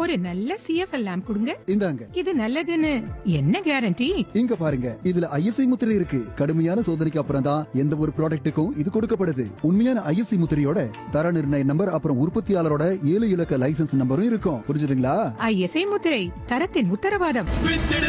ஒரு நல்ல CFL lamp கொடுங்க. இந்தாங்க. இது நல்லதுன்னு என்ன கேரண்டி? இங்க பாருங்க, இதுல ஐஎஸ்ஐ முத்திரை இருக்கு. கடுமையான சோதனைக்கு அப்புறம் தான் எந்த ஒரு ப்ராடக்ட்டுக்கும் இது கொடுக்கப்படுது. உண்மையான ஐஎஸ்ஐ முத்திரையோட தர நிர்ணய நம்பர் அப்புறம் உற்பத்தியாளரோட 7 இலக்க லைசென்ஸ் நம்பரும் இருக்கும். புரிஞ்சுதுங்களா? ஐஎஸ்ஐ முத்திரை, தரத்தின் உத்தரவாதம்.